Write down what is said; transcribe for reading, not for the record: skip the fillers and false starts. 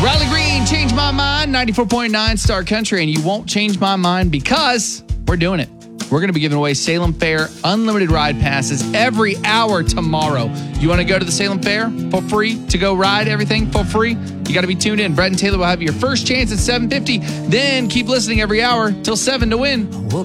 Riley Green, Change My Mind, 94.9 Star Country, and you won't change my mind because we're doing it. We're going to be giving away Salem Fair unlimited ride passes every hour tomorrow. You want to go to the Salem Fair for free to go ride everything for free? You got to be tuned in. Brett and Taylor will have your first chance at 7:50. Then keep listening every hour till 7 to win.